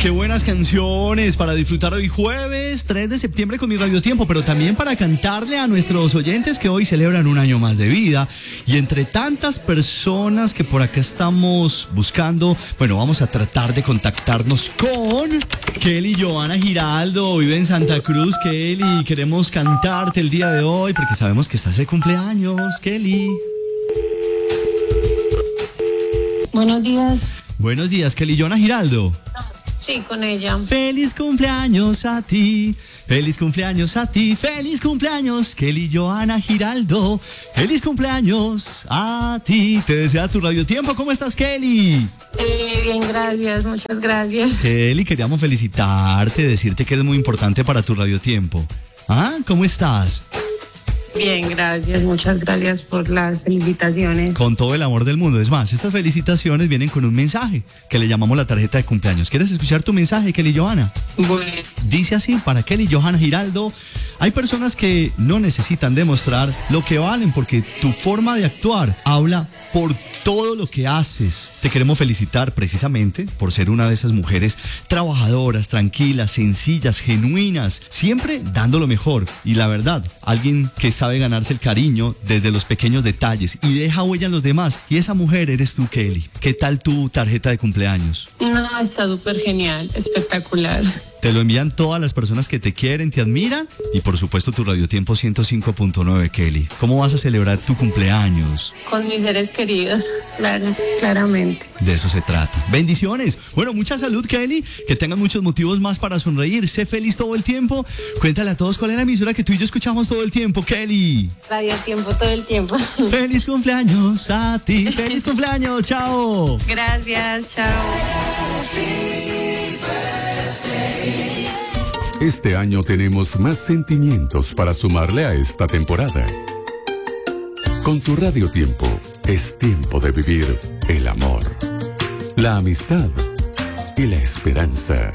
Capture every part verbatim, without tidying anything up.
Qué buenas canciones para disfrutar hoy jueves tres de septiembre con mi Radio Tiempo, pero también para cantarle a nuestros oyentes que hoy celebran un año más de vida. Y entre tantas personas que por acá estamos buscando, bueno, vamos a tratar de contactarnos con Kelly Johanna Giraldo. Vive en Santa Cruz. Kelly, queremos cantarte el día de hoy porque sabemos que estás de cumpleaños, Kelly. Buenos días. Buenos días, Kelly Johanna Giraldo. Sí, con ella. Feliz cumpleaños a ti, feliz cumpleaños a ti, feliz cumpleaños, Kelly Johanna Giraldo. Feliz cumpleaños a ti. Te desea tu Radio Tiempo. ¿Cómo estás, Kelly? Eh, bien, gracias, muchas gracias. Kelly, queríamos felicitarte, decirte que eres muy importante para tu Radio Tiempo. ¿Ah? ¿Cómo estás? Bien, gracias, muchas gracias por las invitaciones. Con todo el amor del mundo. Es más, estas felicitaciones vienen con un mensaje que le llamamos la tarjeta de cumpleaños. ¿Quieres escuchar tu mensaje, Kelly Johanna? Bueno. Dice así, para Kelly Johanna Giraldo: hay personas que no necesitan demostrar lo que valen porque tu forma de actuar habla por todo lo que haces. Te queremos felicitar precisamente por ser una de esas mujeres trabajadoras, tranquilas, sencillas, genuinas, siempre dando lo mejor. Y la verdad, alguien que sabe ganarse el cariño desde los pequeños detalles y deja huella en los demás. Y esa mujer eres tú, Kelly. ¿Qué tal tu tarjeta de cumpleaños? No, está súper genial, espectacular. Te lo envían todas las personas que te quieren, te admiran y por supuesto tu Radio Tiempo ciento cinco punto nueve, Kelly. ¿Cómo vas a celebrar tu cumpleaños? Con mis seres queridos, claro, claramente. De eso se trata. Bendiciones. Bueno, mucha salud, Kelly. Que tengan muchos motivos más para sonreír. Sé feliz todo el tiempo. Cuéntale a todos cuál es la emisora que tú y yo escuchamos todo el tiempo, Kelly. Radio Tiempo todo el tiempo. Feliz cumpleaños a ti. Feliz cumpleaños. Chao. Gracias, chao. Este año tenemos más sentimientos para sumarle a esta temporada. Con tu Radio Tiempo es tiempo de vivir el amor, la amistad y la esperanza.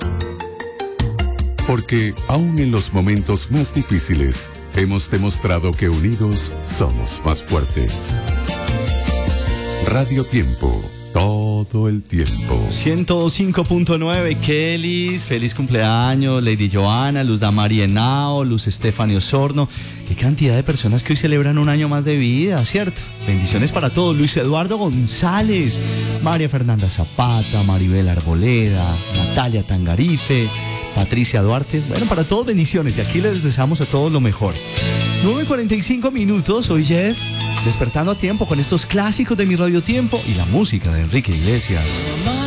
Porque aún en los momentos más difíciles hemos demostrado que unidos somos más fuertes. Radio Tiempo. Todo el tiempo. ciento cinco punto nueve, Kelly. Feliz cumpleaños, Lady Johanna, Luz Damari Henao, Luz Estefania Osorno. Qué cantidad de personas que hoy celebran un año más de vida, ¿cierto? Bendiciones para todos. Luis Eduardo González, María Fernanda Zapata, Maribel Arboleda, Natalia Tangarife, Patricia Duarte. Bueno, para todos bendiciones. De aquí les deseamos a todos lo mejor. nueve cuarenta y cinco minutos. Soy Jeff, despertando a tiempo con estos clásicos de mi Radio Tiempo y la música de Enrique Iglesias.